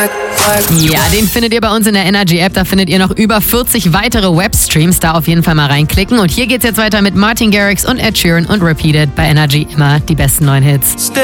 Ja, den findet ihr bei uns in der Energy App. Da findet ihr noch über 40 weitere Webstreams. Da auf jeden Fall mal reinklicken. Und hier geht's jetzt weiter mit Martin Garrix und Ed Sheeran und Repeated bei Energy. Immer die besten neuen Hits.